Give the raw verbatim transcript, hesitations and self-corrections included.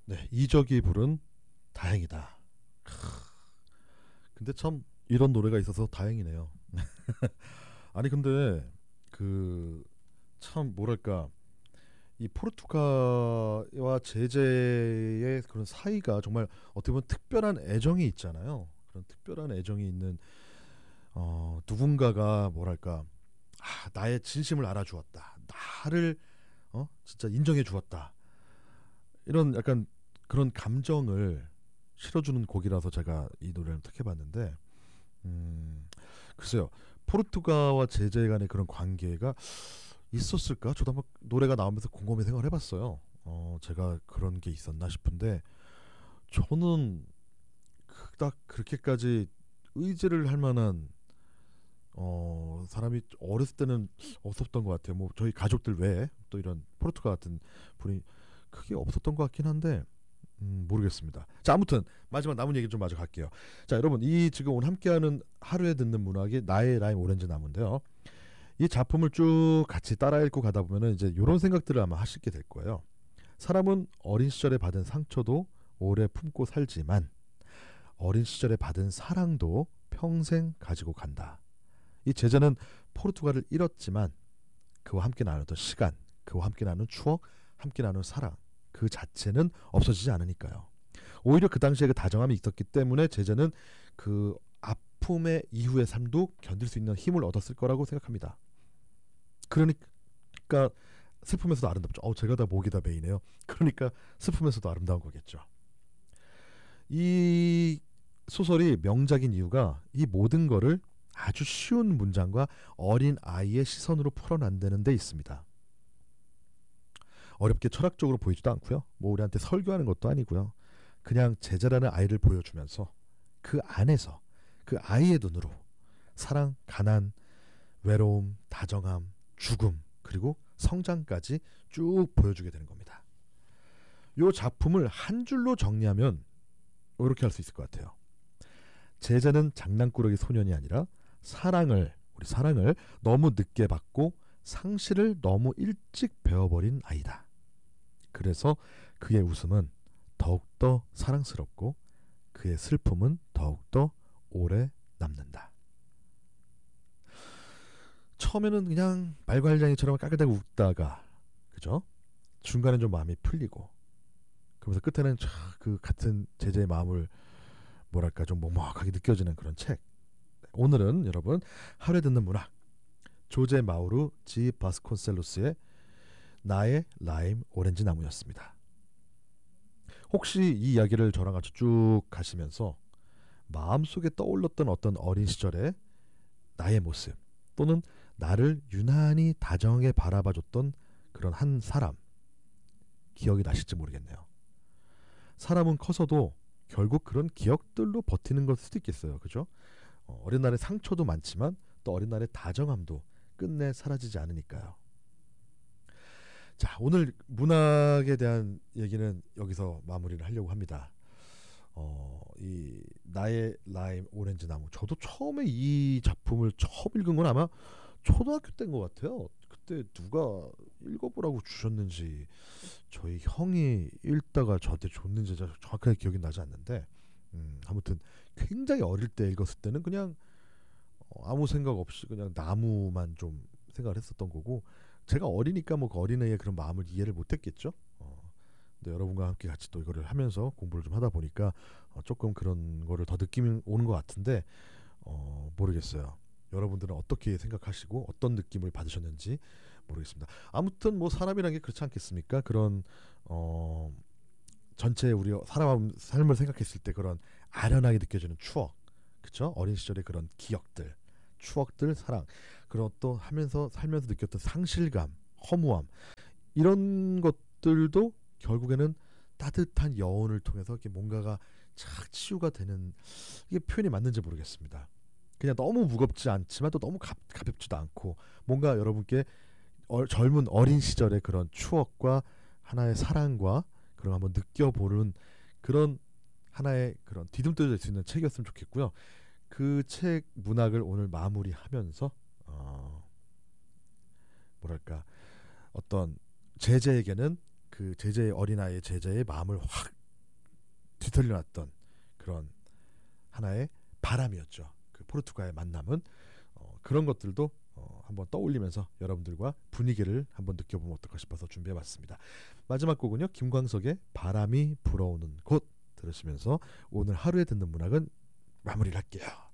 네, 이적이 부른 다행이다. 크, 근데 참 이런 노래가 있어서 다행이네요. 아니 근데 그 참 뭐랄까 이 포르투갈과 제재의 그런 사이가 정말 어떻게 보면 특별한 애정이 있잖아요. 그런 특별한 애정이 있는 어, 누군가가 뭐랄까 아, 나의 진심을 알아주었다. 나를 어 진짜 인정해 주었다. 이런 약간 그런 감정을 실어주는 곡이라서 제가 이 노래를 택해봤는데 음, 글쎄요 포르투갈과 제재 간의 그런 관계가 있었을까? 저도 한번 노래가 나오면서 곰곰이 생각을 해봤어요. 어, 제가 그런 게 있었나 싶은데 저는 그닥 그렇게까지 의지를 할 만한 어, 사람이 어렸을 때는 없었던 것 같아요. 뭐 저희 가족들 외에 또 이런 포르투갈 같은 분이 크게 없었던 것 같긴 한데 음, 모르겠습니다. 자, 아무튼 마지막 남은 얘기 좀 마저 갈게요. 자, 여러분 이 지금 오늘 함께하는 하루에 듣는 문학이 나의 라임 오렌지 나무인데요. 이 작품을 쭉 같이 따라 읽고 가다 보면은 이제 이런 생각들을 아마 하시게 될 거예요. 사람은 어린 시절에 받은 상처도 오래 품고 살지만 어린 시절에 받은 사랑도 평생 가지고 간다. 이 제자는 포르투갈을 잃었지만 그와 함께 나눴던 시간, 그와 함께 나눈 추억, 함께 나눈 사랑 그 자체는 없어지지 않으니까요. 오히려 그 당시에 그 다정함이 있었기 때문에 제자는 그 아픔의 이후의 삶도 견딜 수 있는 힘을 얻었을 거라고 생각합니다. 그러니까 슬픔에서도 아름답죠. 어, 제가 다 목이 다 메이네요. 그러니까 슬픔에서도 아름다운 거겠죠. 이 소설이 명작인 이유가 이 모든 거를 아주 쉬운 문장과 어린 아이의 시선으로 풀어낸다는 데 있습니다. 어렵게 철학적으로 보이지도 않고요. 뭐 우리한테 설교하는 것도 아니고요. 그냥 제자라는 아이를 보여주면서 그 안에서 그 아이의 눈으로 사랑, 가난, 외로움, 다정함, 죽음 그리고 성장까지 쭉 보여주게 되는 겁니다. 이 작품을 한 줄로 정리하면 이렇게 할 수 있을 것 같아요. 제자는 장난꾸러기 소년이 아니라 사랑을 우리 사랑을 너무 늦게 받고 상실을 너무 일찍 배워버린 아이다. 그래서 그의 웃음은 더욱더 사랑스럽고 그의 슬픔은 더욱더 오래 남는다. 처음에는 그냥 말괄량이처럼 깔깔대고 웃다가 그죠? 중간에 좀 마음이 풀리고 그러면서 끝에는 그 같은 제자의 마음을 뭐랄까 좀 먹먹하게 느껴지는 그런 책. 오늘은 여러분 하루에 듣는 문학 조제 마우루 지 바스콘셀로스의 나의 라임 오렌지 나무였습니다. 혹시 이 이야기를 저랑 같이 쭉 가시면서 마음속에 떠올랐던 어떤 어린 시절의 나의 모습 또는 나를 유난히 다정하게 바라봐줬던 그런 한 사람 기억이 나실지 모르겠네요. 사람은 커서도 결국 그런 기억들로 버티는 걸 수도 있겠어요. 그죠? 어, 어린 날의 상처도 많지만 또 어린 날의 다정함도 끝내 사라지지 않으니까요. 자, 오늘 문학에 대한 얘기는 여기서 마무리를 하려고 합니다. 어, 이 나의 라임 오렌지 나무. 저도 처음에 이 작품을 처음 읽은 건 아마 초등학교 때인 것 같아요. 그때 누가 읽어보라고 주셨는지 저희 형이 읽다가 저한테 줬는지 정확하게 기억이 나지 않는데 음, 아무튼 굉장히 어릴 때 읽었을 때는 그냥 어, 아무 생각 없이 그냥 나무만 좀 생각을 했었던 거고 제가 어리니까 뭐 그 어린애의 그런 마음을 이해를 못했겠죠. 어, 근데 여러분과 함께 같이 또 이거를 하면서 공부를 좀 하다 보니까 어, 조금 그런 거를 더 느낌이 오는 것 같은데 어, 모르겠어요. 여러분들은 어떻게 생각하시고 어떤 느낌을 받으셨는지 모르겠습니다. 아무튼 뭐 사람이란 게 그렇지 않겠습니까? 그런 어, 전체 우리 사람 삶을 생각했을 때 그런 아련하게 느껴지는 추억, 그렇죠? 어린 시절의 그런 기억들, 추억들, 사랑, 그리고 또 하면서 살면서 느꼈던 상실감, 허무함 이런 것들도 결국에는 따뜻한 여운을 통해서 이렇게 뭔가가 착 치유가 되는 이게 표현이 맞는지 모르겠습니다. 그냥 너무 무겁지 않지만 또 너무 가, 가볍지도 않고 뭔가 여러분께 어, 젊은 어린 시절의 그런 추억과 하나의 사랑과 그런 한번 느껴보는 그런 하나의 그런 디딤돌이 될 수 있는 책이었으면 좋겠고요. 그 책 문학을 오늘 마무리하면서 어, 뭐랄까 어떤 제자에게는 그 제자의 어린아이의 제자의 마음을 확 뒤틀려놨던 그런 하나의 바람이었죠. 그 포르투갈의 만남은 어, 그런 것들도 어, 한번 떠올리면서 여러분들과 분위기를 한번 느껴보면 어떨까 싶어서 준비해봤습니다. 마지막 곡은요, 김광석의 바람이 불어오는 곳 들으시면서 오늘 하루에 듣는 문학은 마무리를 할게요.